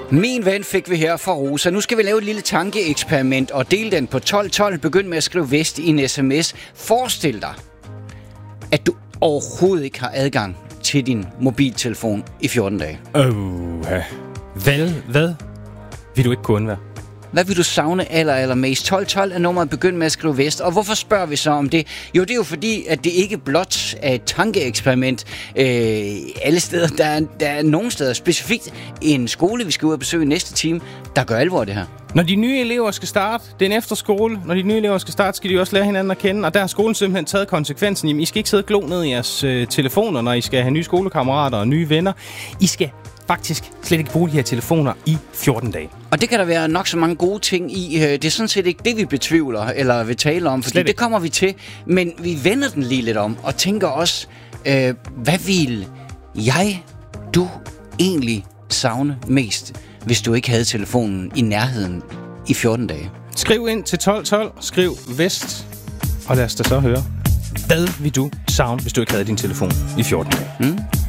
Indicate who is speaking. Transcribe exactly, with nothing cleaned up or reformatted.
Speaker 1: Min ven fik vi her fra Rosa. Nu skal vi lave et lille tankeeksperiment og dele den på tolv tolv. Begynd med at skrive vest i en sms. Forestil dig, at du overhovedet ikke har adgang til din mobiltelefon i fjorten dage.
Speaker 2: Øh, hvad? Hvad vil du ikke kunne være?
Speaker 1: Hvad vil du savne aller, aller mest? tolv tolv er nummeret. Begynd med at skrive vest. Og hvorfor spørger vi så om det? Jo, det er jo fordi, at det ikke blot er et tankeeksperiment. Øh, alle steder, der er, der er nogle steder, specifikt en skole, vi skal ud og besøge næste time, der gør alvor det her.
Speaker 2: Når de nye elever skal starte, det er en efterskole, når de nye elever skal starte, skal de også lære hinanden at kende, og der har skolen simpelthen taget konsekvensen. Jamen, I skal ikke sidde og glo ned i jeres øh, telefoner, når I skal have nye skolekammerater og nye venner. I skal faktisk slet ikke bruge de her telefoner i fjorten dage.
Speaker 1: Og det kan der være nok så mange gode ting i. Det er sådan set ikke det, vi betvivler eller vil tale om, fordi det kommer vi til. Men vi vender den lige lidt om og tænker også, øh, hvad vil jeg, du egentlig savne mest, hvis du ikke havde telefonen i nærheden i fjorten dage?
Speaker 2: Skriv ind til tolv tolv, skriv vest, og lad os da så høre, hvad vil du savne, hvis du ikke havde din telefon i fjorten dage? Mm.